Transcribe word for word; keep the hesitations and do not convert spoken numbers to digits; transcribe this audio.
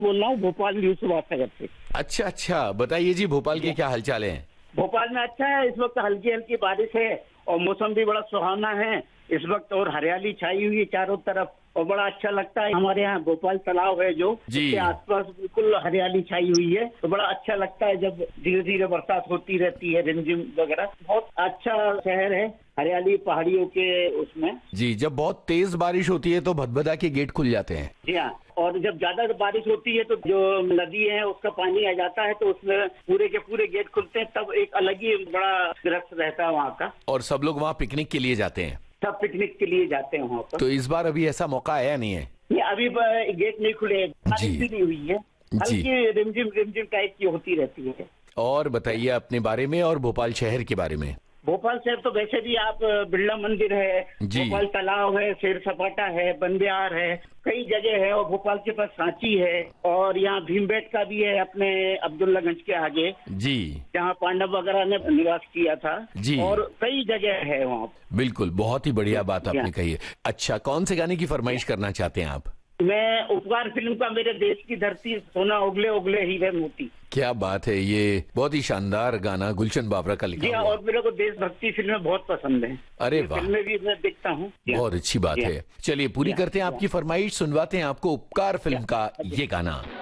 बोल रहा हूँ भोपाल न्यूज सुभाषनगर से। अच्छा अच्छा, बताइए जी, भोपाल के क्या हालचाल हैं? भोपाल में अच्छा है, इस वक्त हल्की हल्की बारिश है और मौसम भी बड़ा सुहावना है इस वक्त, और हरियाली छाई हुई है चारों तरफ और बड़ा अच्छा लगता है। हमारे यहाँ भोपाल तालाब है जो, उसके आसपास बिल्कुल हरियाली छाई हुई है, तो बड़ा अच्छा लगता है जब धीरे धीरे बरसात होती रहती है, रिमझिम वगैरह। बहुत अच्छा शहर है, हरियाली पहाड़ियों के उसमें। जी, जब बहुत तेज बारिश होती है तो भदभदा के गेट खुल जाते हैं। जी हाँ, और जब ज्यादा बारिश होती है तो जो नदी है उसका पानी आ जाता है, तो उसमें पूरे के पूरे गेट खुलते हैं, तब एक अलग ही बड़ा दृश्य रहता है वहाँ का। और सब लोग वहाँ पिकनिक के लिए जाते हैं। सब पिकनिक के लिए जाते हैं वहाँ पर। तो इस बार अभी ऐसा मौका आया नहीं है? नहीं, अभी गेट नहीं खुले, बारिश भी नहीं हुई है, हल्की रिमझिम रिमझिम टाइप की होती रहती है। और बताइए अपने बारे में और भोपाल शहर के बारे में। भोपाल शहर तो वैसे भी आप, बिरला मंदिर है, भोपाल तालाब है, शेर सपाटा है, बन बिहार है, कई जगह है, और भोपाल के पास सांची है, और यहाँ भीमबेटका भी है अपने अब्दुल्लागंज के आगे जी, जहाँ पांडव वगैरह ने निवास किया था जी, और कई जगह है वहाँ। बिल्कुल, बहुत ही बढ़िया बात आपने कही है। अच्छा, कौन से गाने की फरमाइश करना चाहते हैं आप? मैं उपकार फिल्म का मेरे देश की धरती सोना उगले उगले हीरे मोती। क्या बात है, ये बहुत ही शानदार गाना गुलशन बाबरा का लिखा हुआ। और मेरे को देशभक्ति फिल्में बहुत पसंद है। अरे वाह, फिल्में भी मैं देखता हूँ। बहुत अच्छी बात है। चलिए पूरी करते हैं आपकी फरमाइश, सुनवाते हैं आपको उपकार फिल्म का ये गाना।